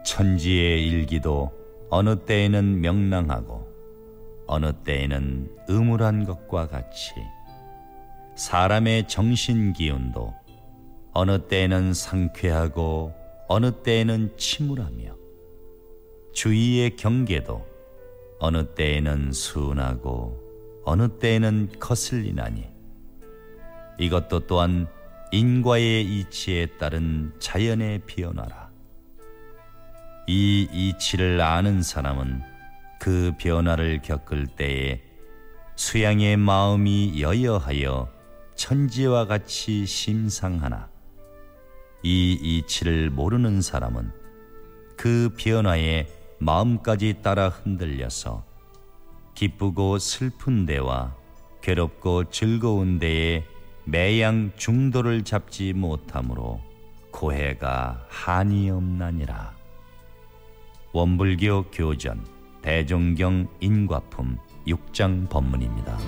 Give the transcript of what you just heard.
천지의 일기도 어느 때에는 명랑하고 어느 때에는 음울한 것과 같이 사람의 정신 기운도 어느 때에는 상쾌하고 어느 때에는 침울하며 주위의 경계도 어느 때에는 순하고 어느 때에는 거슬리나니 이것도 또한 인과의 이치에 따른 자연의 변화라. 이 이치를 아는 사람은 그 변화를 겪을 때에 수양의 마음이 여여하여 천지와 같이 심상하나 이 이치를 모르는 사람은 그 변화에 마음까지 따라 흔들려서 기쁘고 슬픈 데와 괴롭고 즐거운 데에 매양 중도를 잡지 못하므로 고해가 한이 없나니라. 원불교 교전 대종경 인과품 6장 법문입니다.